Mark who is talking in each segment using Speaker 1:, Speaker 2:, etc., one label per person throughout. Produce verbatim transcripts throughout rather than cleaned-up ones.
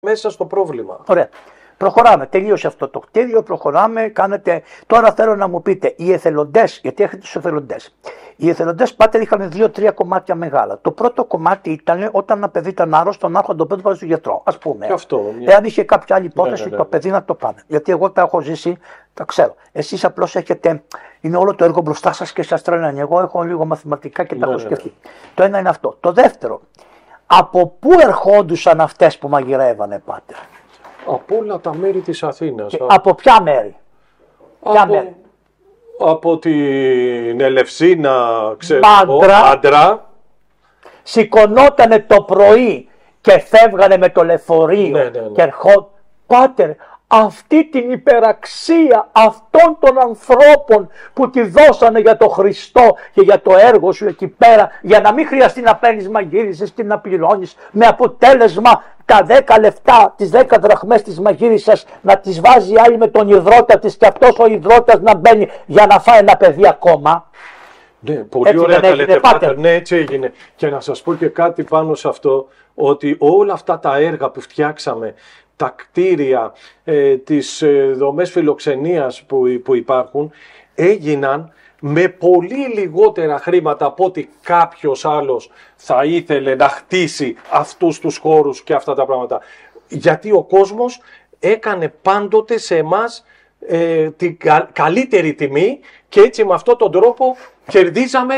Speaker 1: μέσα στο πρόβλημα.
Speaker 2: Ωραία. Προχωράμε. Τελείωσε αυτό το κτίριο. Προχωράμε. Κάνετε. Τώρα θέλω να μου πείτε, οι εθελοντές, γιατί έχετε τους εθελοντές. Οι εθελοντές, πάτερ, είχαν δύο-τρία κομμάτια μεγάλα. Το πρώτο κομμάτι ήταν όταν ένα παιδί ήταν άρρωστο, να έρχονται το παιδί του στον γιατρό. Ας πούμε.
Speaker 1: Και αυτό, μια...
Speaker 2: Εάν είχε κάποια άλλη υπόθεση, ναι, ναι, ναι. το παιδί να το πάνε. Γιατί εγώ τα έχω ζήσει, τα ξέρω. Εσείς απλώς έχετε. Είναι όλο το έργο μπροστά σας και σας τρελαίνει. Εγώ έχω λίγο μαθηματικά και τα
Speaker 1: ναι,
Speaker 2: έχω σκεφτεί. Ναι, ναι.
Speaker 1: Ναι.
Speaker 2: Το ένα είναι αυτό. Το δεύτερο. Από πού ερχόντουσαν αυτές που μαγειρεύανε, πάτερ?
Speaker 1: Από όλα τα μέρη της Αθήνας.
Speaker 2: Και από ποια μέρη? Ποια
Speaker 1: από,
Speaker 2: μέρη?
Speaker 1: από την Ελευσίνα, ξέρω,
Speaker 2: Μάντρα.
Speaker 1: Άντρα.
Speaker 2: Σηκωνότανε το πρωί και φεύγανε με το λεωφορείο,
Speaker 1: ναι, ναι, ναι.
Speaker 2: και ερχόταν. Πάτερ, αυτή την υπεραξία αυτών των ανθρώπων που τη δώσανε για το Χριστό και για το έργο σου εκεί πέρα, για να μην χρειαστεί να παίρνεις μαγείρισες και να πληρώνεις, με αποτέλεσμα τα δέκα λεφτά, τις δέκα δραχμές της μαγείρισας να τις βάζει άλλη με τον υδρότα της και αυτός ο υδρότας να μπαίνει για να φάει ένα παιδί ακόμα.
Speaker 1: Ναι, πολύ
Speaker 2: έτσι
Speaker 1: ωραία τα λέτε,
Speaker 2: πάτερ.
Speaker 1: πάτερ. Ναι, έτσι έγινε. Και να σας πω και κάτι πάνω σε αυτό, ότι όλα αυτά τα έργα που φτιάξαμε, τα κτίρια, ε, τις ε, δομές φιλοξενίας που, που υπάρχουν, έγιναν με πολύ λιγότερα χρήματα από ότι κάποιος άλλος θα ήθελε να χτίσει αυτούς τους χώρους και αυτά τα πράγματα. Γιατί ο κόσμος έκανε πάντοτε σε εμάς ε, την κα, καλύτερη τιμή και έτσι με αυτόν τον τρόπο κερδίζαμε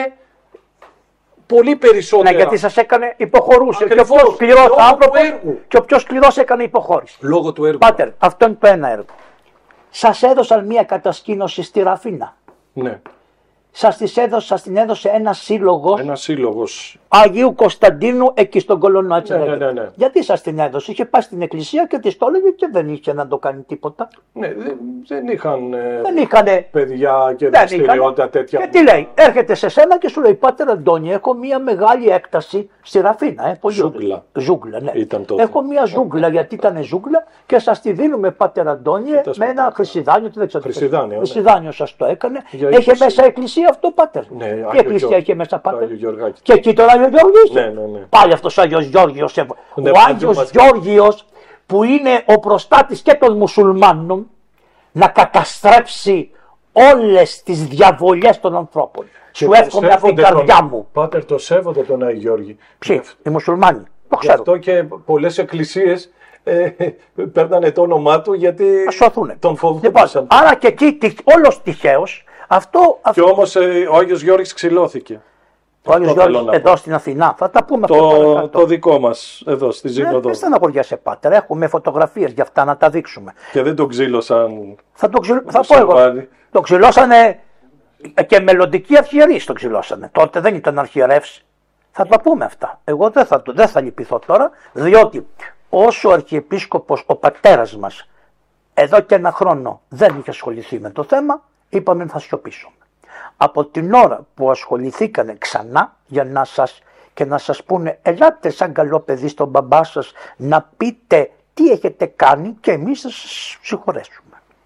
Speaker 1: πολύ περισσότερα.
Speaker 2: Ναι, γιατί σας έκανε, υποχωρούσε.
Speaker 1: Ακριβώς,
Speaker 2: και ο πιο σκληρός άνθρωπος
Speaker 1: έργου.
Speaker 2: και ο πιο σκληρός έκανε υποχώρηση.
Speaker 1: Λόγω του έργου.
Speaker 2: Πάτερ, αυτό είναι το ένα έργο. Σας έδωσαν μία κατασκήνωση στη Ραφίνα.
Speaker 1: Ναι.
Speaker 2: Σας, τις έδωσε, σας την έδωσε ένα σύλλογος
Speaker 1: Ένα σύλλογος
Speaker 2: Αγίου Κωνσταντίνου εκεί στον Κολονό. Έτσι,
Speaker 1: ναι, ναι, ναι, ναι.
Speaker 2: Γιατί σας την έδωσε? Είχε πάει στην εκκλησία και της το έλεγε και δεν είχε να το κάνει τίποτα.
Speaker 1: Ναι, δεν, δεν είχαν
Speaker 2: δεν είχανε,
Speaker 1: παιδιά και δραστηριότητα τέτοια.
Speaker 2: Και τι λέει, έρχεται σε σένα και σου λέει, Πάτερ Αντώνη, έχω μία μεγάλη έκταση στη Ραφίνα. Ε, πολύ
Speaker 1: ζούγκλα.
Speaker 2: Ζούγκλα, ναι.
Speaker 1: Ήταν τότε.
Speaker 2: Έχω μία ζούγκλα, γιατί ήταν ζούγκλα και σας τη δίνουμε, Πάτερ Αντώνη, με ένα χρυσιδάνιο. Τι δεν ξέρω,
Speaker 1: χρυσιδάνιο, ναι.
Speaker 2: χρυσιδάνιο σας το έκανε.
Speaker 1: Για
Speaker 2: Έχει
Speaker 1: είκοσι...
Speaker 2: μέσα εκκλησία αυτό, Πάτερ.
Speaker 1: Ναι,
Speaker 2: η εκκλησία
Speaker 1: Γιώ...
Speaker 2: είχε μέσα, Πάτερ.
Speaker 1: Γιώργακη.
Speaker 2: Και εκεί το Άγιο Γεώργιος.
Speaker 1: Ναι, ναι, ναι.
Speaker 2: Πάλι αυτός ο Άγιος Γεώργιος.
Speaker 1: Ναι,
Speaker 2: ο Άγιος Γεώργιος που είναι ο προστάτης και των μουσουλμάνων να καταστρέψει όλες τις διαβολιές των ανθρώπων. Και σου εύχομαι από την καρδιά
Speaker 1: τον...
Speaker 2: μου.
Speaker 1: Πάτερ, το σέβονται τον Άγιο Γεώργη.
Speaker 2: Ποιοι, οι μουσουλμάνοι. Το ξέρω.
Speaker 1: Γι' αυτό και πολλές εκκλησίες ε, παίρνανε το όνομά του γιατί τον φοβούνταν.
Speaker 2: Λοιπόν, άρα και εκεί όλος τυχαίος αυτό...
Speaker 1: Και όμως ε, ο Άγιος Γεώργης ξυλώθηκε.
Speaker 2: Ο Άγιος Γεώργης εδώ στην Αθηνά. Θα τα πούμε
Speaker 1: το,
Speaker 2: αυτό.
Speaker 1: Το δικό μας εδώ στη Ζήνοδο.
Speaker 2: Δεν στεναχωριάσαι, Πάτερ. Έχουμε φωτογραφίες για αυτά να τα δείξουμε.
Speaker 1: Και δεν τον ξύλωσαν.
Speaker 2: Θα το ξυλ... θα πω εγώ. Το ξυλώσανε και μελλοντικοί αρχιερείς το ξυλώσανε. Τότε δεν ήταν αρχιερεύς. Θα τα πούμε αυτά. Εγώ δεν θα, δεν θα λυπηθώ τώρα, διότι όσο ο Αρχιεπίσκοπος, ο πατέρας μας, εδώ και ένα χρόνο δεν είχε ασχοληθεί με το θέμα, είπαμε θα σιωπήσουμε. Από την ώρα που ασχοληθήκανε ξανά για να σας, και να σας πούνε ελάτε σαν καλό παιδί στον μπαμπά σας να πείτε τι έχετε κάνει και εμείς θα σας συγχωρέσουμε.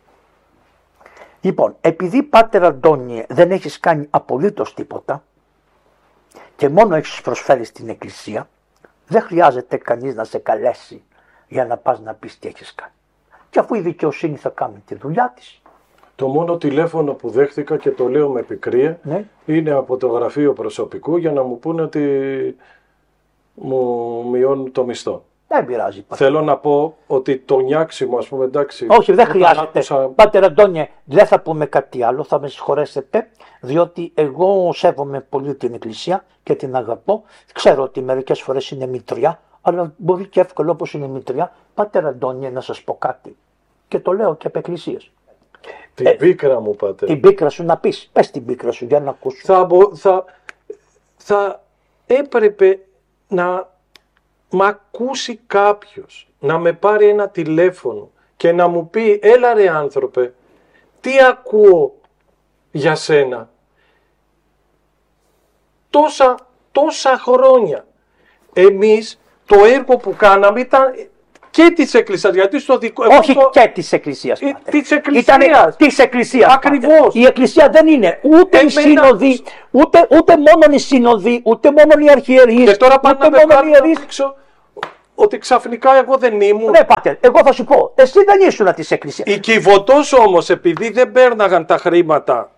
Speaker 2: Λοιπόν, επειδή, Πάτερ Αντώνιε, δεν έχεις κάνει απολύτως τίποτα και μόνο έχεις προσφέρει στην εκκλησία, δεν χρειάζεται κανείς να σε καλέσει για να πας να πεις τι έχεις κάνει. Και αφού η δικαιοσύνη θα κάνει τη δουλειά της.
Speaker 1: Το μόνο τηλέφωνο που δέχτηκα και το λέω με πικρία, ναι, είναι από το γραφείο προσωπικού για να μου πούνε ότι μου μειώνουν το μισθό.
Speaker 2: Δεν πειράζει.
Speaker 1: Θέλω να πω ότι το νιάξιμο, ας πούμε, εντάξει.
Speaker 2: Όχι, δεν χρειάζεται. Άκουσα... Πάτερ Αντώνιε, δεν θα πούμε κάτι άλλο, θα με συγχωρέσετε, διότι εγώ σέβομαι πολύ την Εκκλησία και την αγαπώ. Ξέρω ότι μερικές φορές είναι μητριά, αλλά μπορεί και εύκολο όπως είναι μητριά. Πάτερ Αντώνιε, να σας πω κάτι. Και το λέω και από εκκλησίες.
Speaker 1: Την ε, πίκρα μου, Πάτερ.
Speaker 2: Την πίκρα σου να πεις. Πες την πίκρα σου για να ακούσω.
Speaker 1: Θα, θα, θα έπρεπε να μ' ακούσει κάποιος, να με πάρει ένα τηλέφωνο και να μου πει έλα ρε άνθρωπε, τι ακούω για σένα. Τόσα, τόσα χρόνια εμείς το έργο που κάναμε ήταν και της Εκκλησίας, γιατί στο δικό...
Speaker 2: Όχι το... και της Εκκλησίας,
Speaker 1: ε, της Εκκλησίας.
Speaker 2: Ήτανε της Εκκλησίας.
Speaker 1: Ακριβώς.
Speaker 2: Η Εκκλησία δεν είναι ούτε οι σύνοδοι, ούτε, ούτε μόνο οι σύνοδοι, ούτε μόνο οι αρχιερείς,
Speaker 1: και τώρα
Speaker 2: ούτε μόνο οι ιερείς.
Speaker 1: ότι ξαφνικά εγώ δεν ήμουν.
Speaker 2: Ναι, πάτερ, εγώ θα σου πω, εσύ δεν ήσουν της Εκκλησίας.
Speaker 1: Οι Κιβωτός όμως, επειδή δεν πέρναγαν τα χρήματα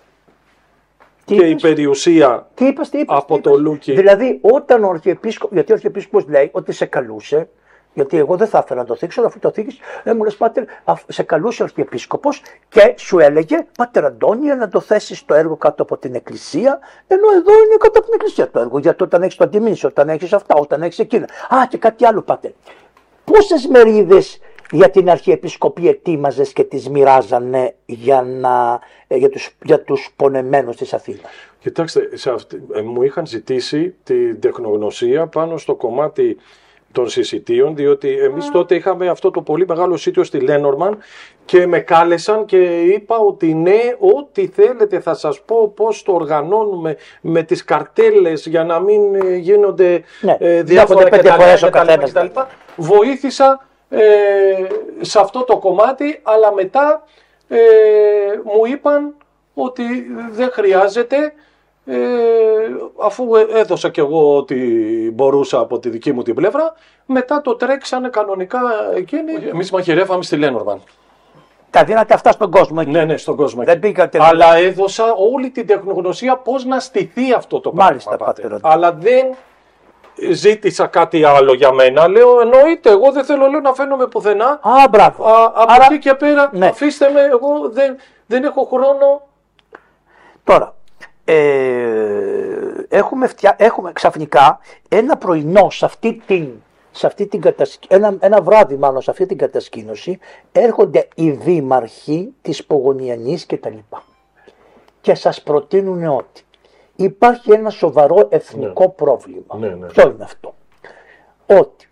Speaker 2: Τι
Speaker 1: και
Speaker 2: είπες?
Speaker 1: η περιουσία
Speaker 2: Τι είπες, τι είπες,
Speaker 1: από
Speaker 2: τι
Speaker 1: το
Speaker 2: είπες?
Speaker 1: Λούκι.
Speaker 2: Δηλαδή, όταν ο Αρχιεπίσκοπος, γιατί ο Αρχιεπίσκοπος λέει ότι σε καλούσε, γιατί εγώ δεν θα ήθελα να το θίξω, αφού το θίξεις, ε, μου λες, Πάτερ, σε καλούσε ο Αρχιεπίσκοπος και σου έλεγε, Πάτερ Αντώνια, να το θέσεις το έργο κάτω από την Εκκλησία, ενώ εδώ είναι κάτω από την Εκκλησία το έργο. Γιατί όταν έχεις το αντιμήνυση, όταν έχεις αυτά, όταν έχεις εκείνα. Α, και κάτι άλλο, Πάτερ. Πόσες μερίδες για την Αρχιεπισκοπή ετοίμαζες και τις μοιράζανε για, να, για, τους, για τους πονεμένους της Αθήνας?
Speaker 1: Κοιτάξτε, σε αυτή, ε, μου είχαν ζητήσει την τεχνογνωσία πάνω στο κομμάτι των συσιτίων, διότι εμείς τότε είχαμε αυτό το πολύ μεγάλο σίτιο στη Λένορμαν και με κάλεσαν και είπα ότι ναι, ό,τι θέλετε θα σας πω πώς το οργανώνουμε με τις καρτέλες για να μην ε, γίνονται
Speaker 2: ναι,
Speaker 1: ε, διάφορα
Speaker 2: κτλ.
Speaker 1: Βοήθησα ε, σε αυτό το κομμάτι, αλλά μετά ε, μου είπαν ότι δεν χρειάζεται, ε, αφού έδωσα κι εγώ ό,τι μπορούσα από τη δική μου την πλευρά, μετά το τρέξανε κανονικά εκείνοι. Εμείς μαχαιρεύαμε στη Λένορμαν.
Speaker 2: Τα δίνατε αυτά στον κόσμο εκεί.
Speaker 1: Ναι, ναι, στον κόσμο.
Speaker 2: Δεν πήγατε...
Speaker 1: Αλλά έδωσα όλη την τεχνογνωσία πώς να στηθεί αυτό το πράγμα.
Speaker 2: Μάλιστα, Πάτερ.
Speaker 1: Αλλά δεν ζήτησα κάτι άλλο για μένα. Λέω, εννοείται, εγώ δεν θέλω λέω, να φαίνομαι πουθενά.
Speaker 2: Α, μπράβο.
Speaker 1: Α, από
Speaker 2: Άρα...
Speaker 1: εκεί και πέρα,
Speaker 2: ναι.
Speaker 1: Αφήστε με, εγώ δεν, δεν έχω χρόνο.
Speaker 2: Τώρα, ε, έχουμε, φτια... έχουμε ξαφνικά ένα πρωινό σε αυτή την, σε αυτή την κατασκ... ένα, ένα βράδυ μάλλον σε αυτή την κατασκήνωση έρχονται οι δήμαρχοι της Πογωνιανής και τα λοιπά και σας προτείνουν ότι υπάρχει ένα σοβαρό εθνικό
Speaker 1: ναι.
Speaker 2: πρόβλημα.
Speaker 1: Ναι, ναι.
Speaker 2: Ποιο είναι αυτό? Ότι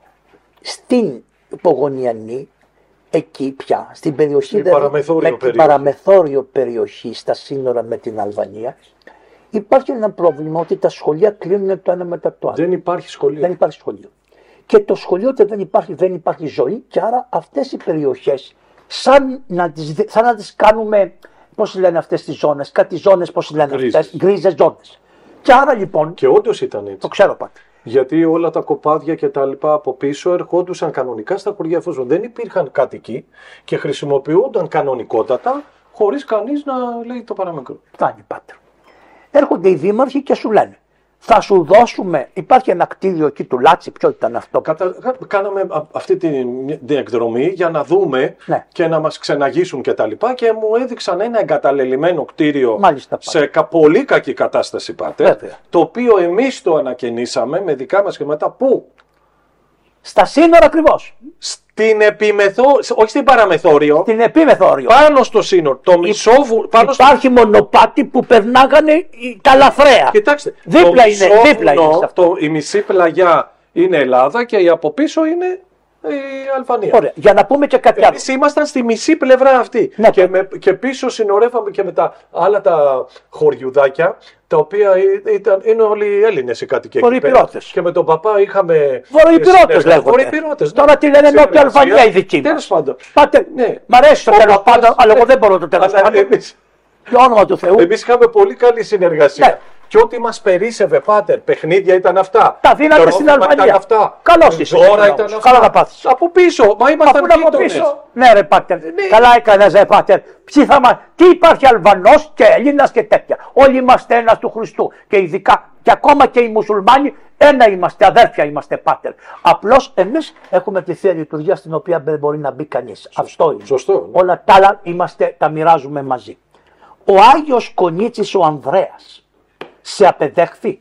Speaker 2: στην Πογωνιανή, εκεί πια, στην περιοχή,
Speaker 1: παραμεθόριο, περιοχή.
Speaker 2: παραμεθόριο περιοχή, στα σύνορα με την Αλβανία, υπάρχει ένα πρόβλημα ότι τα σχολεία κλείνουν το ένα μετά το άλλο.
Speaker 1: Δεν υπάρχει σχολείο.
Speaker 2: Δεν υπάρχει σχολείο. Και το σχολείο δεν υπάρχει, δεν υπάρχει ζωή και άρα αυτές οι περιοχές σαν να τις, σαν να τις κάνουμε, πώς λένε αυτές τις ζώνες, κάτι ζώνες, πώς λένε
Speaker 1: γκρίζες.
Speaker 2: αυτές, γκρίζες ζώνες. Και άρα λοιπόν,
Speaker 1: Και όντως ήταν έτσι.
Speaker 2: το ξέρω πάντα.
Speaker 1: Γιατί όλα τα κοπάδια και τα λοιπά από πίσω ερχόντουσαν κανονικά στα χωριά, εφόσον δεν υπήρχαν κάτοικοι και χρησιμοποιούνταν κανονικότατα χωρίς κανείς να λέει το παραμικρό.
Speaker 2: Φτάνει, Πάτερ. Έρχονται οι δήμαρχοι και σου λένε, θα σου δώσουμε, υπάρχει ένα κτίριο εκεί του Λάτσι, ποιο ήταν αυτό?
Speaker 1: Κατα... Κάναμε αυτή την, την εκδρομή για να δούμε
Speaker 2: ναι.
Speaker 1: και να μας ξεναγήσουν και τα λοιπά και μου έδειξαν ένα εγκαταλελειμμένο κτίριο.
Speaker 2: Μάλιστα,
Speaker 1: σε κα... πολύ κακή κατάσταση, Πάτερ,
Speaker 2: βέβαια.
Speaker 1: Το οποίο εμείς το ανακαινήσαμε με δικά μας σχήματα. Πού?
Speaker 2: Στα σύνορα ακριβώς.
Speaker 1: Στην επιμεθό... όχι στην παραμεθόριο.
Speaker 2: Στην επιμεθόριο.
Speaker 1: Πάνω στο σύνορο. Το μισό... πάνω
Speaker 2: υπάρχει στο... μονοπάτι που περνάγανε τα λαθρέα.
Speaker 1: Κοιτάξτε.
Speaker 2: Δίπλα είναι, δίπλα είναι
Speaker 1: το, η μισή πλαγιά είναι Ελλάδα και η από πίσω είναι η Αλβανία.
Speaker 2: Ωραία. Για να πούμε και κάτι άλλο.
Speaker 1: Εμείς ήμασταν στη μισή πλευρά αυτή.
Speaker 2: Ναι,
Speaker 1: και, με, και πίσω συνορεύαμε και με τα άλλα τα χωριουδάκια, τα οποία ήταν, είναι όλοι Έλληνες οι κάτοικοι εκεί πέρα. Και με τον παπά είχαμε...
Speaker 2: Βορειοπυρώτες λέγονται.
Speaker 1: Βορειοπυρώτες.
Speaker 2: Τώρα τι λένε Νότια Αλβανία οι δικοί μας.
Speaker 1: Τέλος πάντων.
Speaker 2: Πάτε,
Speaker 1: ναι.
Speaker 2: Μ' αρέσει το τέλος πάντων, αλλά εγώ δεν μπορώ το τέλος πάντων. Το όνομα του Θεού.
Speaker 1: Εμείς είχαμε πολύ καλή συνεργασία.
Speaker 2: Ναι.
Speaker 1: Και ό,τι μας περίσευε, Πάτερ, παιχνίδια ήταν αυτά.
Speaker 2: Τα δίνατε στην Αλβανία. Καλώς είσαι.
Speaker 1: Τώρα ήταν αυτά.
Speaker 2: Καλά τα πάθεις.
Speaker 1: Από πίσω, μα ήμασταν γείτονες.
Speaker 2: Ναι ρε Πάτερ, ναι. Καλά έκανες ρε Πάτερ. Ψήθαμα, τι υπάρχει Αλβανός και Έλληνας και τέτοια. Όλοι είμαστε ένας του Χριστού. Και ειδικά, και ακόμα και οι μουσουλμάνοι, ένα είμαστε, αδέρφια είμαστε, Πάτερ. Απλώς εμείς έχουμε τη Θεία Λειτουργία στην οποία δεν μπορεί να μπει κανείς. Αυτό είναι.
Speaker 1: Σωστό, ναι.
Speaker 2: Όλα τα άλλα είμαστε, τα μοιράζουμε μαζί. Ο Άγιος Κονίτσης ο Ανδρέας σε απεδέχθη?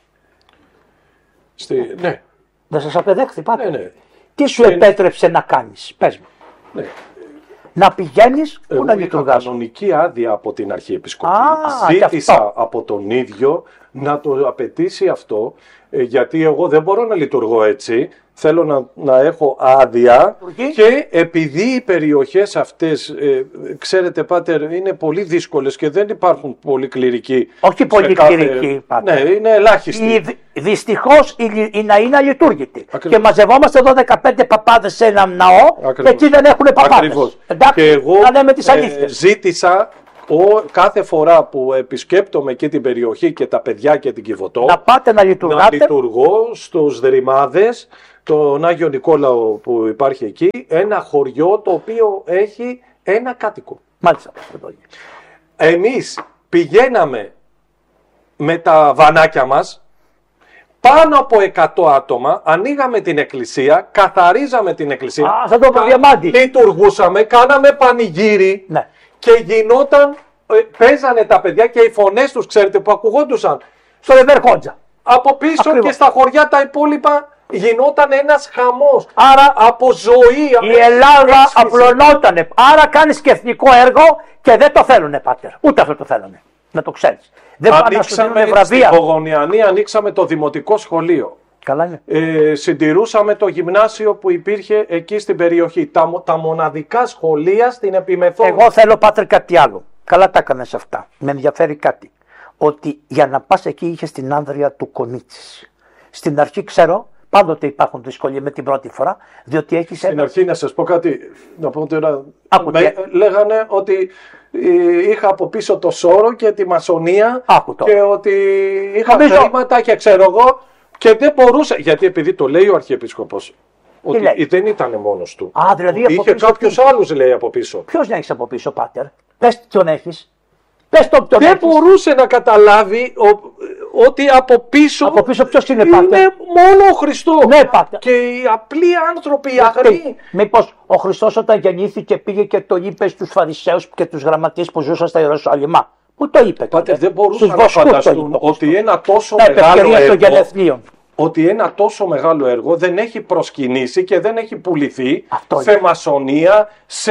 Speaker 1: Στη... Ναι.
Speaker 2: Δεν σας απεδέχθη, Πάτερ?
Speaker 1: Ναι, ναι.
Speaker 2: Τι σου επέτρεψε να κάνεις, πες μου?
Speaker 1: Ναι.
Speaker 2: Να πηγαίνεις,
Speaker 1: Εγώ
Speaker 2: πού να
Speaker 1: είχα
Speaker 2: λειτουργάς?
Speaker 1: κανονική άδεια από την Αρχιεπισκοπή.
Speaker 2: Α,
Speaker 1: Ζήτησα από τον ίδιο να το απαιτήσει αυτό, γιατί εγώ δεν μπορώ να λειτουργώ έτσι. Θέλω να, να έχω άδεια και επειδή οι περιοχές αυτές, ε, ξέρετε Πάτερ, είναι πολύ δύσκολες και δεν υπάρχουν πολύ κληρικοί.
Speaker 2: Όχι πολύ
Speaker 1: κάθε...
Speaker 2: κληρικοί, Πάτερ.
Speaker 1: Ναι, είναι ελάχιστοι.
Speaker 2: Η, δυστυχώς η, η ναή είναι αλειτούργητη.
Speaker 1: Ακριβώς.
Speaker 2: Και μαζευόμαστε εδώ δεκαπέντε παπάδες σε έναν ναό. Ακριβώς. Και εκεί δεν έχουν παπάδες.
Speaker 1: Ακριβώς.
Speaker 2: Εντάξει,
Speaker 1: και εγώ
Speaker 2: να λέμε τις αλήθειες.
Speaker 1: Ε, ζήτησα ο, κάθε φορά που επισκέπτομαι εκεί την περιοχή και τα παιδιά και την Κιβωτό,
Speaker 2: να πάτε να λειτουργάτε.
Speaker 1: Να λειτουργώ στους δρυμάδες, τον Άγιο Νικόλαο που υπάρχει εκεί, ένα χωριό το οποίο έχει ένα κάτοικο.
Speaker 2: Μάλιστα.
Speaker 1: Εμείς πηγαίναμε με τα βανάκια μας, πάνω από εκατό άτομα, ανοίγαμε την εκκλησία, καθαρίζαμε την εκκλησία,
Speaker 2: Α, σαν το διαμάντι.
Speaker 1: λειτουργούσαμε, κάναμε πανηγύρι,
Speaker 2: ναι.
Speaker 1: και γινόταν, ε, παίζανε τα παιδιά και οι φωνές τους, ξέρετε, που ακουγόντουσαν
Speaker 2: στο Λεβερχόντζα.
Speaker 1: Από πίσω. Ακριβώς. Και στα χωριά τα υπόλοιπα γινόταν ένας χαμός.
Speaker 2: Άρα
Speaker 1: από ζωή.
Speaker 2: Η Ελλάδα απλωνότανε. Άρα κάνεις και εθνικό έργο και δεν το θέλουνε, πάτερ. Ούτε αυτό το θέλουνε. Να το ξέρεις. Δεν πάνε να σου δίνουν βραβεία.
Speaker 1: Στην Πογωνιανή ανοίξαμε το δημοτικό σχολείο.
Speaker 2: Καλά είναι.
Speaker 1: Ε, συντηρούσαμε το γυμνάσιο που υπήρχε εκεί στην περιοχή. Τα, τα μοναδικά σχολεία στην Επιμεθόριο.
Speaker 2: Εγώ θέλω, πάτερ, κάτι άλλο. Καλά τα έκανες αυτά. Με ενδιαφέρει κάτι. Ότι για να πας εκεί είχες την άνδρεια του Κονίτσης. Στην αρχή ξέρω, πάντοτε υπάρχουν δυσκολίες με την πρώτη φορά, διότι έχεις
Speaker 1: Στην
Speaker 2: ένα...
Speaker 1: αρχή να σας πω κάτι, να πω τώρα,
Speaker 2: Άκουτε.
Speaker 1: με, λέγανε ότι ε, είχα από πίσω το Σόρο και τη μασονία.
Speaker 2: Άκουτο.
Speaker 1: Και ότι είχα
Speaker 2: Νομίζω...
Speaker 1: χρήματα και ξέρω εγώ και δεν μπορούσε, γιατί επειδή το λέει ο Αρχιεπίσκοπος, ότι
Speaker 2: λέει?
Speaker 1: δεν ήταν μόνος του.
Speaker 2: Α, δηλαδή
Speaker 1: είχε κάποιους άλλους, λέει, από πίσω.
Speaker 2: Ποιος να έχεις από πίσω, πάτερ? Πες ποιον έχεις. Πες τον ποιον
Speaker 1: δεν
Speaker 2: έχεις.
Speaker 1: μπορούσε να καταλάβει ο, ότι από πίσω,
Speaker 2: από πίσω ποιος είναι, πάτερ?
Speaker 1: Είναι μόνο ο Χριστός.
Speaker 2: Ναι, πάτερ.
Speaker 1: Και οι απλοί άνθρωποι, οι αγροί.
Speaker 2: Μήπως ο Χριστός όταν γεννήθηκε πήγε και το είπε στους Φαρισαίους και τους γραμματείς που ζούσαν στα Ιερουσαλημά? Πού το είπε?
Speaker 1: Πάτερ, δεν μπορούσαν να φανταστούν ότι ένα τόσο
Speaker 2: ναι,
Speaker 1: μεγάλο
Speaker 2: έργο,
Speaker 1: ότι ένα τόσο μεγάλο έργο δεν έχει προσκυνήσει και δεν έχει πουληθεί
Speaker 2: αυτό
Speaker 1: σε
Speaker 2: είναι.
Speaker 1: Μασονία, σε...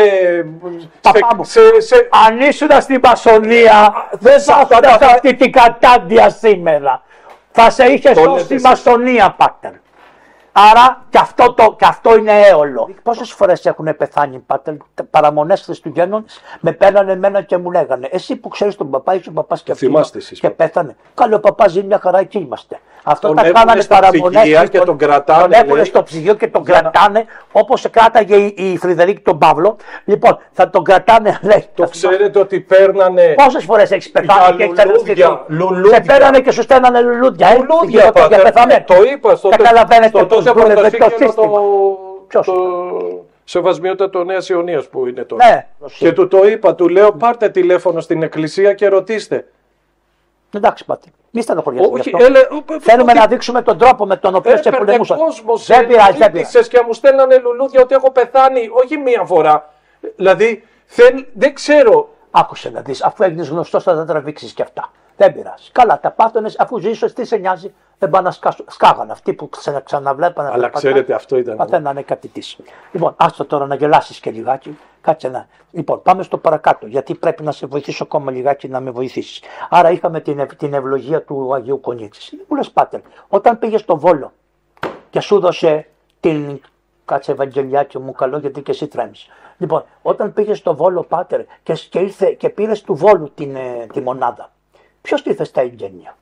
Speaker 2: Παπά
Speaker 1: σε, σε, σε...
Speaker 2: Αν ήσουν στη Μασονία, δεν θα έφτασε αυτή την κατάντια σήμερα. Θα σε είχε σώσει στη Μασονία, πάτερ. Άρα και αυτό, το, και αυτό είναι έολο. Πόσες φορές έχουν πεθάνει, πάτερ, παραμονές Χριστουγέννων, με παίρνανε εμένα και μου λέγανε, εσύ που ξέρεις τον παπά, είσαι ο παπάς και αυτήν και πέθανε. Καλό, ο παπάς ζει μια χαρά, εκεί είμαστε. Αυτό
Speaker 1: τον
Speaker 2: τα κάνανε παραμονές
Speaker 1: και τον, τον κρατάνε.
Speaker 2: Τον έχουν στο ψυγείο και τον κρατάνε, όπως κράταγε η, η Φρυδερίκη τον Παύλο. Λοιπόν, θα τον κρατάνε, λέει.
Speaker 1: Το ξέρετε ότι παίρνανε.
Speaker 2: Πόσες φορές έχεις πεθάνει και έχεις
Speaker 1: λουλούδια,
Speaker 2: λουλούδια. Σε παίρνανε και σου στέλνανε λουλούδια. Ε,
Speaker 1: λουλούδια, πάτερ. Το είπα στο τότε πρωτοσύγγελο το Σεβασμιότατο Νέας Ιωνίας που είναι τώρα.
Speaker 2: Ναι.
Speaker 1: Και του το είπα, του λέω πάρτε τηλέφωνο στην εκκλησία και ρωτήστε.
Speaker 2: Εντάξει, πάτε. Μη στενοχωριέσαι.
Speaker 1: Όχι, έλε,
Speaker 2: θέλουμε ότι... να δείξουμε τον τρόπο με τον οποίο σε πολεμούσαν.
Speaker 1: Δεν πειράζει, δεν πειράζει. Και μου στέλνανε λουλούδια ότι έχω πεθάνει, όχι μία φορά. Δηλαδή, δεν, δεν ξέρω.
Speaker 2: Άκουσε να δεις, αφού έγινες γνωστός θα τα τραβήξεις και αυτά. Δεν πειράζει. Καλά, τα πάθονες, αφού ζήσεις, τι σε νοιάζει, δεν πάνε να σκάσουν. Σκάγανε αυτοί που ξανα, ξαναβλέπανε.
Speaker 1: Αλλά ξέρετε, αυτό ήταν.
Speaker 2: Παθαίνανε κάτι της. Λοιπόν, άστο τώρα να γελάσεις και λιγάκι. Κάτσε να. Λοιπόν, πάμε στο παρακάτω, γιατί πρέπει να σε βοηθήσω ακόμα λιγάκι να με βοηθήσεις. Άρα είχαμε την, ευ, την ευλογία του Αγίου Κονίτσης. Μου λες, πάτερ, όταν πήγες στο Βόλο και σου δώσε την. Κάτσε, Ευαγγελιάκι μου, καλό, γιατί και εσύ τρέμεις. Λοιπόν, όταν πήγες στο Βόλο, πάτερ, και, και, ήρθε, και πήρες του Βόλου την, ε, τη μονάδα, ποιος ήρθε στα εγγένεια?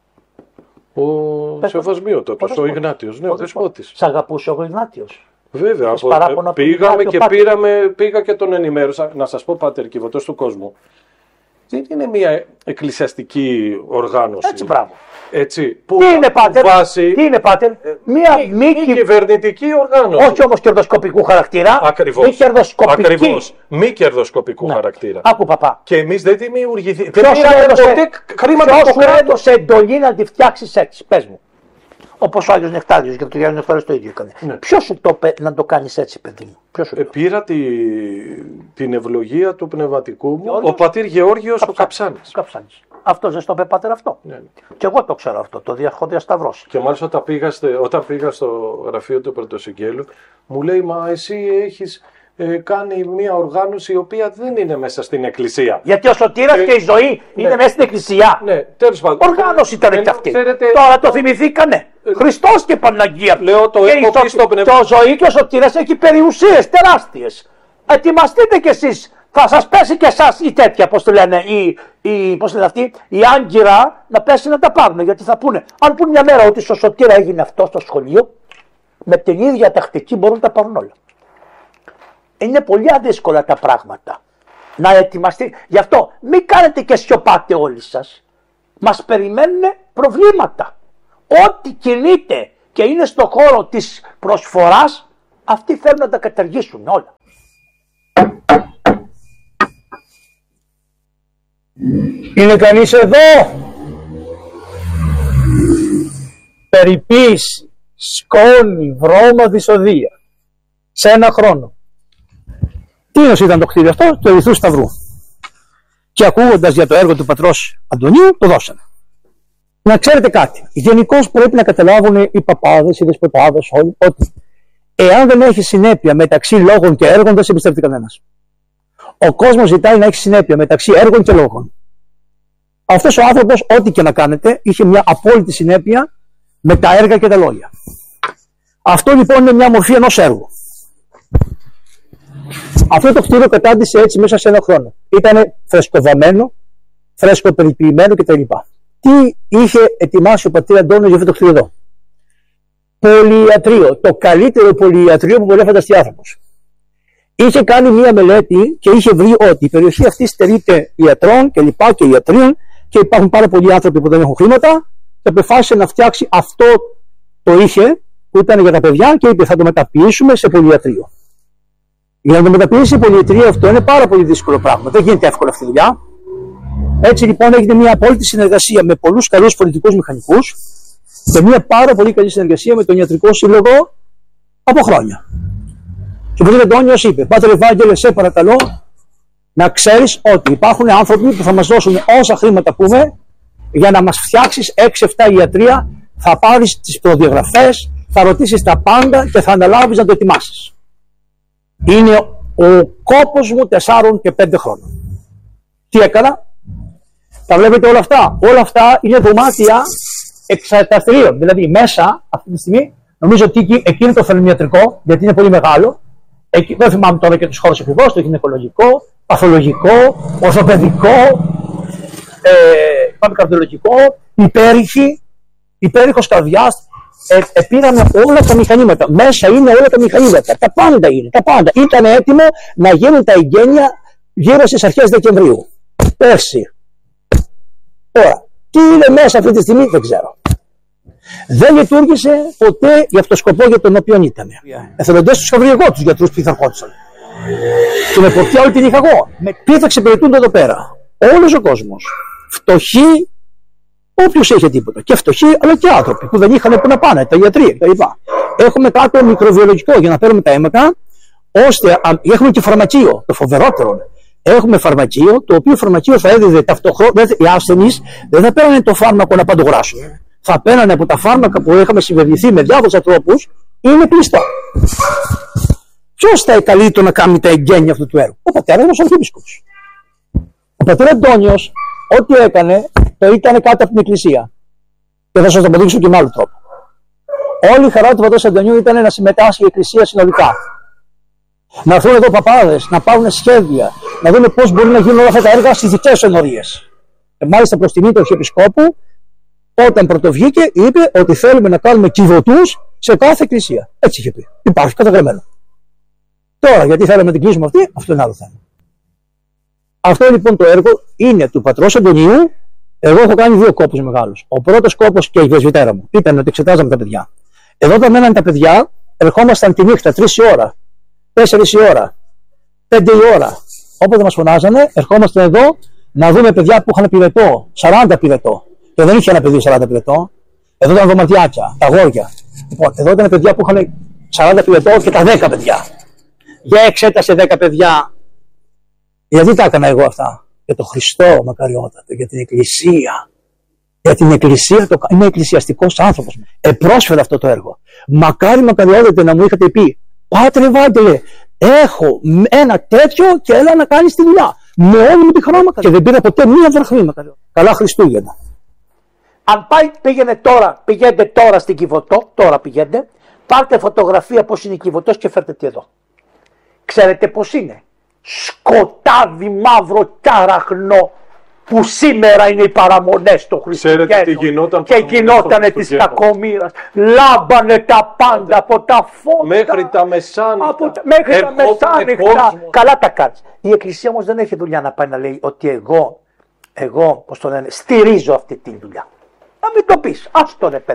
Speaker 1: Ο Σεβασμιότατος, ο Ιγνάτιος, ναι, ο Δεσπότης.
Speaker 2: Σ' αγαπούσε ο Ιγνάτιος.
Speaker 1: Βέβαια, από, πήγαμε και πήραμε, πήγα και τον ενημέρωσα. Να σας πω, πάτερ, κυβωτός του κόσμου, δεν είναι μια εκκλησιαστική οργάνωση.
Speaker 2: Έτσι, μπράβο.
Speaker 1: Έτσι, που
Speaker 2: τι είναι, πάτερ,
Speaker 1: βάση,
Speaker 2: τι είναι, πάτερ, μια
Speaker 1: μη,
Speaker 2: μη,
Speaker 1: μη κυβερνητική οργάνωση.
Speaker 2: Όχι όμως κερδοσκοπικού χαρακτήρα.
Speaker 1: Ακριβώς.
Speaker 2: Μη κερδοσκοπική.
Speaker 1: Ακριβώς. Μη κερδοσκοπικού ναι. χαρακτήρα.
Speaker 2: Άκου, παπά.
Speaker 1: Και εμείς δεν δημιουργηθήκαμε.
Speaker 2: Ποιος
Speaker 1: δεν πήραμε ποτέ χρήματα από το κράτος.
Speaker 2: Ποιος έδωσε εντολή να τη φτιάξεις έτσι, πες μου. Όπως ο Άγιος Νεκτάριος, γιατί ο Άγιος Νεκτάριος το ίδιο έκανε. Ναι. Ποιος σου το είπε να το κάνεις έτσι, παιδί μου? Ποιος σου
Speaker 1: ε, πήρα τη, την ευλογία του πνευματικού μου, Γεώργιος? Ο πατήρ Γεώργιος Καψάνης. ο Καψάνης.
Speaker 2: Καψάνης. Αυτό δεν στο είπε, πάτερ, αυτό.
Speaker 1: Ναι.
Speaker 2: Και εγώ το ξέρω αυτό, το έχω διασταυρώσει.
Speaker 1: Και μάλιστα όταν πήγα, όταν πήγα στο γραφείο του Πρωτοσυγγέλου, μου λέει, μα εσύ έχεις ε, κάνει μια οργάνωση η οποία δεν είναι μέσα στην εκκλησία.
Speaker 2: Γιατί ο Σωτήρας ε, και η ζωή ναι. είναι μέσα στην εκκλησία.
Speaker 1: Ναι, τέλος πάντων.
Speaker 2: Οργάνωση ήταν ε, και αυτή.
Speaker 1: Ξέρετε,
Speaker 2: τώρα το θυμηθήκανε. Ε, Χριστός και Παναγία.
Speaker 1: Λέω το έχω πει στο πνευμα.
Speaker 2: Το ζωή και ο Σωτήρας έχει περιουσίες τεράστιες. Ετοιμαστείτε κι εσείς. Θα σας πέσει και εσάς η τέτοια, πώς το λένε, η, η, πώς λένε αυτή, η άγκυρα να πέσει να τα πάρουν. Γιατί θα πούνε, αν πούνε μια μέρα ότι στο Σωτήρα έγινε αυτό στο σχολείο, με την ίδια τακτική μπορούν να τα πάρουν όλα. Είναι πολύ αδύσκολα τα πράγματα. Να ετοιμαστεί. Γι' αυτό μην κάνετε και σιωπάτε όλοι σας. Μας περιμένουν προβλήματα. Ό,τι κινείται και είναι στον χώρο της προσφοράς, αυτοί θέλουν να τα καταργήσουν όλα.
Speaker 3: Είναι κανείς εδώ? Περιποίηση, σκόνη, βρώμα, δυσοδεία. Σε ένα χρόνο. Τι ήταν το κτίριο αυτό? Του Ερυθρού Σταυρού. Και ακούγοντας για το έργο του πατρός Αντωνίου, το δώσανε. Να ξέρετε κάτι. Γενικώς πρέπει να καταλάβουν οι παπάδες, οι δεσποτάδες, όλοι, ότι εάν δεν έχει συνέπεια μεταξύ λόγων και έργων, δεν σε εμπιστεύεται κανένας. Ο κόσμος ζητάει να έχει συνέπεια μεταξύ έργων και λόγων. Αυτός ο άνθρωπος, ό,τι και να κάνετε, είχε μια απόλυτη συνέπεια με τα έργα και τα λόγια. Αυτό λοιπόν είναι μια μορφή ενός έργου. Αυτό το κτίριο κατάντησε έτσι μέσα σε ένα χρόνο. Ήταν φρεσκοβαμμένο, φρεσκοπεριποιημένο κτλ. Τι είχε ετοιμάσει ο πατήρ Αντώνιος για αυτό το κτίριο εδώ? Πολυιατρείο. Το καλύτερο πολυιατρείο που μπορεί να φανταστεί άνθρωπος. Είχε κάνει μία μελέτη και είχε βρει ότι η περιοχή αυτή στερείται ιατρών και λοιπά και ιατρίων και υπάρχουν πάρα πολλοί άνθρωποι που δεν έχουν χρήματα και αποφάσισε να φτιάξει αυτό το είχε που ήταν για τα παιδιά και είπε θα το μεταποιήσουμε σε πολυιατρείο. Για να το μεταποιήσει σε πολυιατρείο αυτό είναι πάρα πολύ δύσκολο πράγμα. Δεν γίνεται εύκολα αυτή η δουλειά. Έτσι λοιπόν έγινε μια απόλυτη συνεργασία με πολλούς καλούς πολιτικούς μηχανικούς και μια πάρα πολύ καλή συνεργασία με τον Ιατρικό Σύλλογο από χρόνια. Και ο πατήρ Αντώνιος είπε: Πάτερ Ευάγγελε, σε παρακαλώ να ξέρεις ότι υπάρχουν άνθρωποι που θα μας δώσουν όσα χρήματα πούμε για να μας φτιάξεις έξι εφτά ιατρεία. Θα πάρεις τις προδιαγραφές, θα ρωτήσεις τα πάντα και θα αναλάβεις να το ετοιμάσεις. Είναι ο κόπος μου τεσσάρων και πέντε χρόνων. Τι έκανα? Τα βλέπετε όλα αυτά. Όλα αυτά είναι δωμάτια εξαρταστηρίων. Δηλαδή μέσα αυτή τη στιγμή νομίζω ότι εκεί είναι το φθαλμιατρικό, γιατί είναι πολύ μεγάλο. Εκεί, δεν θυμάμαι τώρα και τους χώρους ακριβώς, το γυναικολογικό, παθολογικό, ορθοπαιδικό, ε, πάμε καρδιολογικό, υπέρηχη, υπέρηχος καρδιάς. Ε, ε, πήραμε όλα τα μηχανήματα. Μέσα είναι όλα τα μηχανήματα. Τα πάντα είναι. Τα πάντα. Ήταν έτοιμο να γίνουν τα εγγένεια γύρω στις αρχές Δεκεμβρίου. Πέρσι. Τώρα, τι είναι μέσα αυτή τη στιγμή δεν ξέρω. Δεν λειτουργήσε ποτέ για αυτό το σκοπό για τον οποίο ήταν. Yeah. Εθελοντές τους είχα βρει εγώ τους γιατρούς που ηθαρχόντουσαν. Και με πορτιά όλη την είχα εγώ. Με ποιοι θα εξυπηρετούνται εδώ πέρα? Όλος ο κόσμος. Φτωχοί, όποιος είχε τίποτα. Και φτωχοί, αλλά και άνθρωποι που δεν είχαν που να πάνε, τα ιατρία κτλ. Έχουμε κάτω μικροβιολογικό για να παίρνουμε τα αίματα, ώστε α, έχουμε και φαρμακείο, το φοβερότερο. Έχουμε φαρμακείο, το οποίο φαρμακείο θα έδιδε ταυτόχρονα, οι ασθενείς δεν θα παίρνουν το φάρμακο να παντογράσουν. Θα παίρνανε από τα φάρμακα που είχαμε συμβεβληθεί με διάφορους ανθρώπους, είναι κλειστό. Ποιος θα εκαλείτο να κάνει τα εγγένεια αυτού του έργου? Ο πατέρας μας ο Αρχιεπίσκοπος. Ο πατήρ Αντώνιος, ό,τι έκανε, το ήταν κάτω από την εκκλησία. Και θα σας το αποδείξω και με άλλο τρόπο. Όλη η χαρά του πατρός Αντωνίου ήταν να συμμετάσχει η εκκλησία συνολικά. Να έρθουν εδώ παπάδες, να πάρουν σχέδια, να δούμε πώς μπορεί να γίνουν όλα αυτά τα έργα στις δικές ενορίες. Και μάλιστα προς τιμή του Αρχιεπισκόπου, όταν πρωτοβγήκε, είπε ότι θέλουμε να κάνουμε κυβωτούς σε κάθε εκκλησία. Έτσι είχε πει. Υπάρχει καταγραμμένο. Τώρα, γιατί θέλουμε να την κλείσουμε αυτή, αυτό είναι άλλο θέμα. Αυτό λοιπόν το έργο είναι του πατρός Αντωνίου. Εγώ έχω κάνει δύο κόπους μεγάλους. Ο πρώτος κόπος και η πρεσβυτέρα μου ήταν ότι εξετάζαμε τα παιδιά. Εδώ όταν μέναν τα παιδιά, ερχόμασταν τη νύχτα τρεις η ώρα, τέσσερις η ώρα, πέντε η ώρα. Όποτε μας φωνάζανε, ερχόμασταν εδώ να δούμε παιδιά που είχαν πυρετό, σαράντα πυρετό. Και δεν είχε ένα παιδί σαράντα πυρετό. Εδώ ήταν δωματιάκια, τα αγόρια. Λοιπόν, εδώ ήταν παιδιά που είχαν σαράντα πυρετό και τα δέκα παιδιά. Για εξέτασε δέκα παιδιά. Γιατί τα έκανα εγώ αυτά? Για τον Χριστό, μακαριότατο, για την Εκκλησία. Για την Εκκλησία, το... είμαι εκκλησιαστικός άνθρωπος. Επρόσφερα αυτό το έργο. Μακάρι, μακαριότατε, να μου είχατε πει: Πάτερ Ευάγγελε, έχω ένα τέτοιο και έλα να κάνεις τη δουλειά. Με όλη μου τη χρώμα. Και δεν πήρα ποτέ μία δραχμή, μακαριότατε. Καλά Χριστούγεννα.
Speaker 2: Αν πάει, πήγαινε τώρα, πηγαίνετε τώρα στην Κιβωτό, τώρα πηγαίνετε, πάρτε φωτογραφία πώς είναι η Κιβωτός και φέρτε τη εδώ. Ξέρετε πώς είναι? Σκοτάδι μαύρο και αραχνό που σήμερα είναι οι παραμονές των Χριστουγέννων και γινότανε της κακομοίρας. Λάμπανε τα πάντα από τα φώτα
Speaker 1: μέχρι τα μεσάνυχτα.
Speaker 2: Τα, μέχρι τα μεσάνυχτα. Καλά τα κάνεις. Η Εκκλησία όμως δεν έχει δουλειά να πάει να λέει ότι εγώ, εγώ πώς το λένε, στηρίζω αυτή τη δουλειά. Να μην το πεις. Ας το ρε παιδί μου.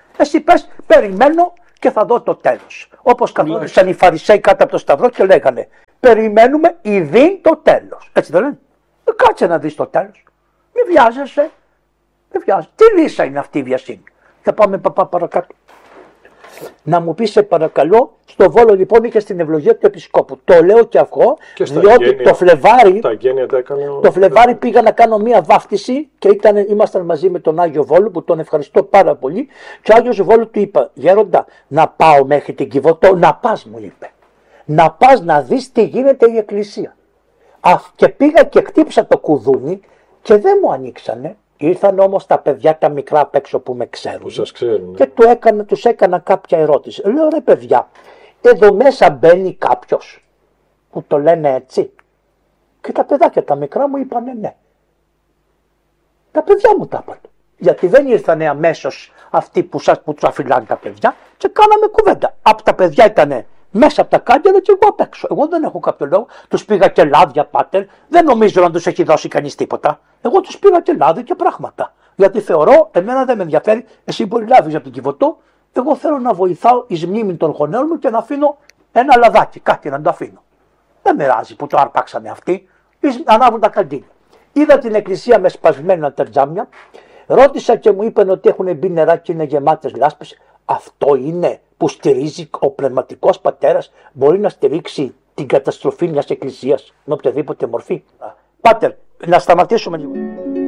Speaker 2: Εσύ πες, περιμένω και θα δω το τέλος. Όπως καθόντουσαν οι Φαρισαίοι κάτω από το σταυρό και λέγανε, περιμένουμε ειδήν το τέλος. Έτσι δεν λένε? Ε, κάτσε να δεις το τέλος. Μην βιάζεσαι. Μην βιάζεσαι. Τι λύσα είναι αυτή η βιασύνη? Θα πάμε παπά παρακάτω. Να μου πεις σε παρακαλώ, στο Βόλο λοιπόν είχε στην ευλογία του Επισκόπου. Το λέω και εγώ, και διότι γένεια, το Φλεβάρι,
Speaker 1: τα γένεια τα έκανε ο...
Speaker 2: το Φλεβάρι πήγα να κάνω μία βάφτιση και ήταν, ήμασταν μαζί με τον Άγιο Βόλο που τον ευχαριστώ πάρα πολύ. Και ο Άγιος Βόλο του είπα, Γέροντα, να πάω μέχρι την Κιβωτό? Να πας, μου είπε. Να πας να δεις τι γίνεται η εκκλησία. Α, και πήγα και χτύπησα το κουδούνι και δεν μου ανοίξανε. Ήρθαν όμως τα παιδιά τα μικρά απ' έξω που με ξέρουν,
Speaker 1: που σας ξέρουν.
Speaker 2: Και του έκανα, τους έκανα κάποια ερώτηση. Λέω, ρε παιδιά, εδώ μέσα μπαίνει κάποιος που το λένε έτσι? Και τα παιδάκια τα μικρά μου είπανε ναι. Τα παιδιά μου τα είπαν. Γιατί δεν ήρθανε αμέσως αυτοί που, σας, που τους αφιλάνε τα παιδιά και κάναμε κουβέντα. Από τα παιδιά ήτανε μέσα από τα κάγκελα και εγώ απ' έξω. Εγώ δεν έχω κάποιο λόγο. Τους πήγα και λάδια, πάτερ. Δεν νομίζω να τους έχει δώσει κανείς τίποτα. Εγώ τους πήγα και λάδι και πράγματα. Γιατί θεωρώ, εμένα δεν με ενδιαφέρει. Εσύ μπορεί να λάβεις από την Κιβωτό. Εγώ θέλω να βοηθάω εις μνήμη των γονέων μου και να αφήνω ένα λαδάκι, κάτι να το αφήνω. Δεν με ράζει που το αρπάξανε αυτοί. Ανάβουν τα καντίνια. Είδα την εκκλησία με σπασμένα τερτζάμια. Ρώτησα και μου είπαν ότι έχουν μπει νερά και είναι γεμάτες λάσπες. Αυτό είναι που στηρίζει ο πνευματικός πατέρας? Μπορεί να στηρίξει την καταστροφή μιας εκκλησίας με οποιαδήποτε μορφή? Πάτερ, να σταματήσουμε λίγο.